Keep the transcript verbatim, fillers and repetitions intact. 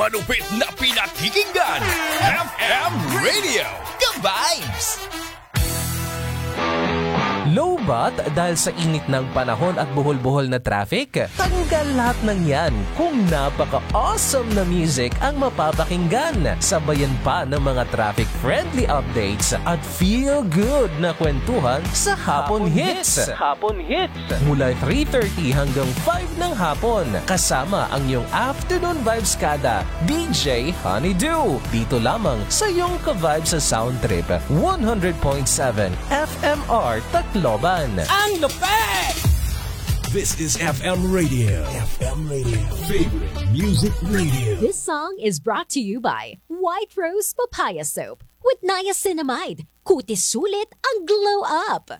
Manupit na pinakikinggan, F M Radio, ka-vibes! Lowbat dahil sa init ng panahon at buhol-buhol na traffic? Tanggal lahat ng yan kung napaka-awesome na music ang mapapakinggan. Sabayan pa ng mga traffic-friendly updates at feel-good na kwentuhan sa Hapon Hits. Hapon Hits. Mula three thirty hanggang five ng hapon. Kasama ang iyong afternoon vibes kada, D J Honeydew. Dito lamang sa iyong ka-vibes sa Sound Trip. one hundred point seven F M R Tacloban. Ang lupet! This is F M Radio. F M Radio. Favorite music radio. This song is brought to you by White Rose Papaya Soap with niacinamide. Kutis sulit ang glow up.